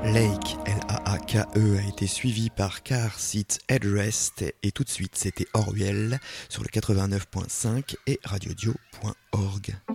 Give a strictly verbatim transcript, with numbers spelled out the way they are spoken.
Lake, L A A K E, a été suivi par Car Seat Headrest et tout de suite c'était Orwell sur le quatre-vingt-neuf point cinq et radiodio point org.